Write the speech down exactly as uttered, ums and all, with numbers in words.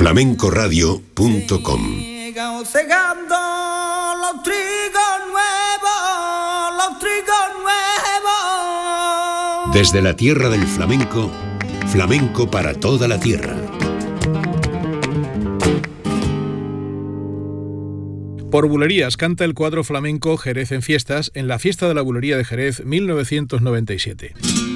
flamenco radio punto com. Cegando los trigos nuevos, los trigos nuevos. Desde la tierra del flamenco, flamenco para toda la tierra. Por bulerías canta el cuadro flamenco Jerez en Fiestas en la Fiesta de la Bulería de Jerez mil novecientos noventa y siete.